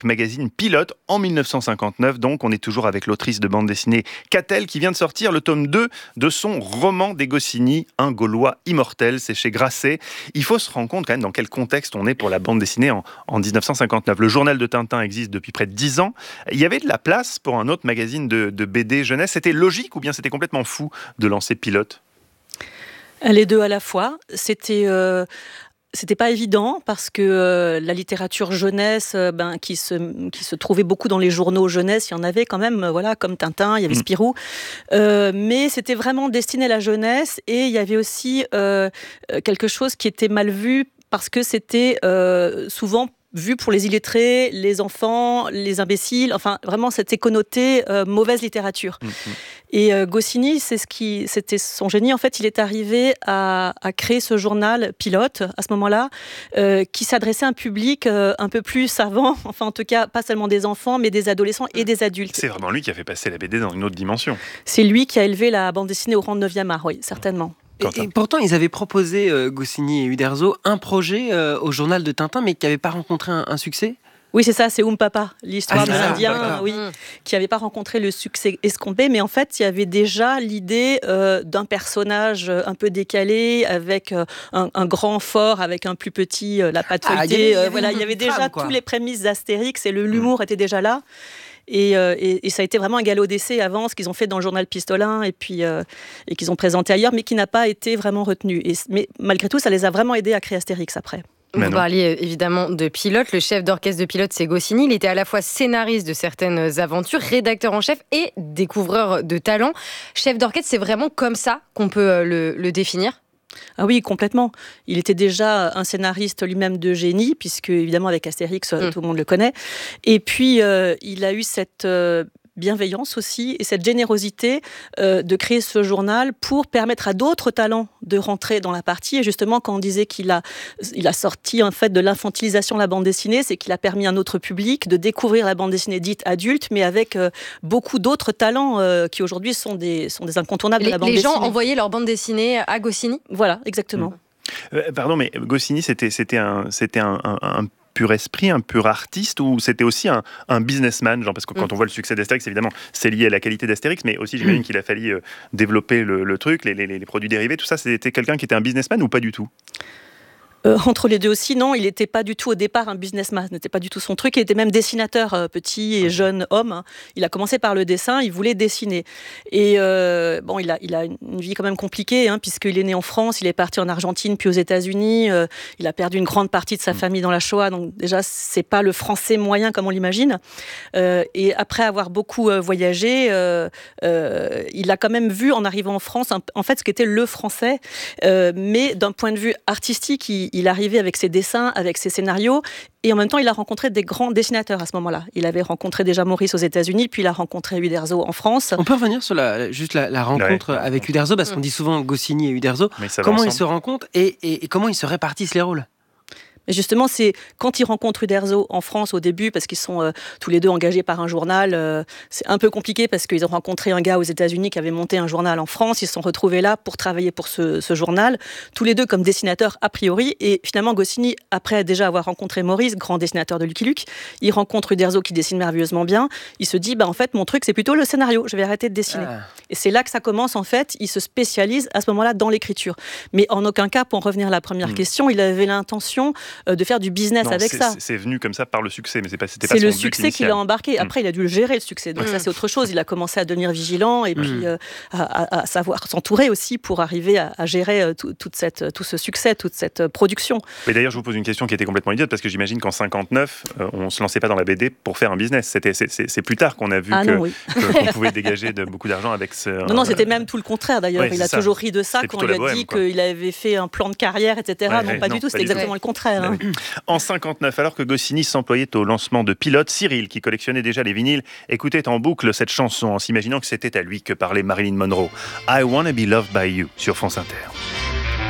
magazine Pilote en 1959. Donc, on est toujours avec l'autrice de bande dessinée Catel qui vient de sortir le tome 2 de son roman des Goscinny, Un Gaulois immortel. C'est chez Grasset. Il faut se rendre compte quand même dans quel contexte on est pour la bande dessinée en 1959. Le journal de Tintin existe depuis près de 10 ans. Il y avait de la place pour un autre magazine de BD jeunesse. C'était logique ou bien c'était complètement fou de lancer Pilote ? Les deux à la fois. C'était pas évident parce que la littérature jeunesse, qui se trouvait beaucoup dans les journaux jeunesse, il y en avait quand même, comme Tintin, il y avait Spirou, mais c'était vraiment destiné à la jeunesse et il y avait aussi quelque chose qui était mal vu parce que c'était souvent vu pour les illettrés, les enfants, les imbéciles, enfin vraiment c'était connoté mauvaise littérature. Et Goscinny, c'était son génie. En fait, il est arrivé à créer ce journal Pilote à ce moment-là, qui s'adressait à un public un peu plus savant, enfin en tout cas pas seulement des enfants, mais des adolescents et des adultes. C'est vraiment lui qui a fait passer la BD dans une autre dimension. C'est lui qui a élevé la bande dessinée au rang de 9e art, oui, certainement. Et pourtant, ils avaient proposé, Goscinny et Uderzo, un projet au journal de Tintin, mais qui n'avait pas rencontré un succès. Oui, c'est ça, c'est Papa, l'histoire des Indiens, d'accord. qui n'avait pas rencontré le succès escompté. Mais en fait, il y avait déjà l'idée d'un personnage un peu décalé, avec un grand fort, avec un plus petit, la patte feuilletée. Il y avait déjà tous les prémices d'Astérix et l'humour était déjà là. Et ça a été vraiment un galop d'essai avant ce qu'ils ont fait dans le journal Pistolin et qu'ils ont présenté ailleurs, mais qui n'a pas été vraiment retenu. Mais malgré tout, ça les a vraiment aidés à créer Astérix après. Vous parliez évidemment de Pilote. Le chef d'orchestre de Pilote, c'est Goscinny. Il était à la fois scénariste de certaines aventures, rédacteur en chef et découvreur de talent. Chef d'orchestre, c'est vraiment comme ça qu'on peut le définir ? Ah oui, complètement. Il était déjà un scénariste lui-même de génie, puisque évidemment avec Astérix, tout le monde le connaît. Et puis, il a eu cette bienveillance aussi et cette générosité de créer ce journal pour permettre à d'autres talents de rentrer dans la partie. Et justement, quand on disait qu'il a sorti en fait de l'infantilisation de la bande dessinée, c'est qu'il a permis à un autre public de découvrir la bande dessinée dite adulte, mais avec beaucoup d'autres talents qui aujourd'hui sont des incontournables de la bande dessinée. Les gens envoyaient leur bande dessinée à Goscinny ? Voilà, exactement. Pardon, mais Goscinny, c'était un pur esprit, un pur artiste, ou c'était aussi un businessman, genre, parce que quand on voit le succès d'Astérix, évidemment, c'est lié à la qualité d'Astérix, mais aussi j'imagine qu'il a fallu développer le truc, les produits dérivés, tout ça. C'était quelqu'un qui était un businessman ou pas du tout ? Entre les deux aussi, non, il n'était pas du tout au départ un businessman, ce n'était pas du tout son truc, il était même dessinateur, petit et jeune homme. Il a commencé par le dessin, il voulait dessiner. Et il a une vie quand même compliquée, puisqu'il est né en France, il est parti en Argentine, puis aux États-Unis, il a perdu une grande partie de sa famille dans la Shoah, donc déjà, c'est pas le français moyen comme on l'imagine. Et après avoir beaucoup voyagé, il a quand même vu en arrivant en France, en fait, ce qu'était le français, mais d'un point de vue artistique, il arrivait avec ses dessins, avec ses scénarios, et en même temps, il a rencontré des grands dessinateurs à ce moment-là. Il avait rencontré déjà Maurice aux États-Unis, puis il a rencontré Uderzo en France. On peut revenir sur la rencontre avec Uderzo, parce qu'on dit souvent Goscinny et Uderzo. Comment ils se rencontrent et comment ils se répartissent les rôles ? Et justement, c'est quand ils rencontrent Uderzo en France au début, parce qu'ils sont tous les deux engagés par un journal, c'est un peu compliqué parce qu'ils ont rencontré un gars aux États-Unis qui avait monté un journal en France, ils se sont retrouvés là pour travailler pour ce journal, tous les deux comme dessinateurs a priori, et finalement Goscinny, après déjà avoir rencontré Maurice, grand dessinateur de Lucky Luke, il rencontre Uderzo qui dessine merveilleusement bien, il se dit, en fait, mon truc c'est plutôt le scénario, je vais arrêter de dessiner. Et c'est là que ça commence, en fait, il se spécialise à ce moment-là dans l'écriture. Mais en aucun cas, pour en revenir à la première question, il avait l'intention de faire du business avec ça. C'est venu comme ça par le succès, mais c'était pas son but initial. C'est le succès initial. qu'il a embarqué. Après, il a dû le gérer, le succès. Donc ça, c'est autre chose. Il a commencé à devenir vigilant et puis à savoir s'entourer aussi pour arriver à gérer tout ce succès, toute cette production. Mais d'ailleurs, je vous pose une question qui était complètement idiote, parce que j'imagine qu'en 59, on se lançait pas dans la BD pour faire un business. C'est plus tard qu'on a vu qu'on pouvait dégager beaucoup d'argent avec ce... Non, c'était même tout le contraire d'ailleurs. Il a toujours ri de ça quand on lui a dit qu'il avait fait un plan de carrière, etc. Non, pas du tout. C'était exactement le contraire. En 59, alors que Goscinny s'employait au lancement de Pilote, Cyril, qui collectionnait déjà les vinyles, écoutait en boucle cette chanson en s'imaginant que c'était à lui que parlait Marilyn Monroe. I Wanna Be Loved by You sur France Inter.